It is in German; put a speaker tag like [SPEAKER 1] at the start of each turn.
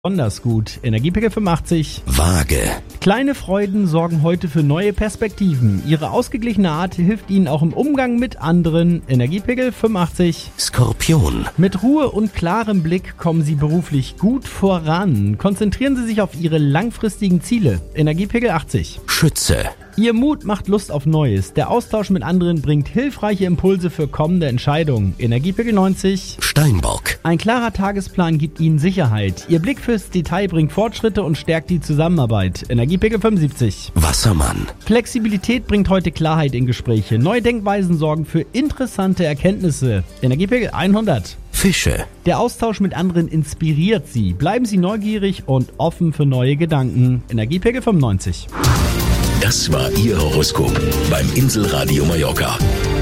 [SPEAKER 1] Besonders gut. Energiepegel 85.
[SPEAKER 2] Waage.
[SPEAKER 1] Kleine Freuden sorgen heute für neue Perspektiven. Ihre ausgeglichene Art hilft Ihnen auch im Umgang mit anderen. Energiepegel 85.
[SPEAKER 2] Skorpion.
[SPEAKER 1] Mit Ruhe und klarem Blick kommen Sie beruflich gut voran. Konzentrieren Sie sich auf Ihre langfristigen Ziele. Energiepegel 80.
[SPEAKER 2] Schütze.
[SPEAKER 1] Ihr Mut macht Lust auf Neues. Der Austausch mit anderen bringt hilfreiche Impulse für kommende Entscheidungen. Energiepegel 90.
[SPEAKER 2] Steinbock.
[SPEAKER 1] Ein klarer Tagesplan gibt Ihnen Sicherheit. Ihr Blick fürs Detail bringt Fortschritte und stärkt die Zusammenarbeit. Energiepegel 75.
[SPEAKER 2] Wassermann.
[SPEAKER 1] Flexibilität bringt heute Klarheit in Gespräche. Neue Denkweisen sorgen für interessante Erkenntnisse. Energiepegel 100.
[SPEAKER 2] Fische.
[SPEAKER 1] Der Austausch mit anderen inspiriert Sie. Bleiben Sie neugierig und offen für neue Gedanken. Energiepegel 95.
[SPEAKER 2] Das war Ihr Horoskop beim Inselradio Mallorca.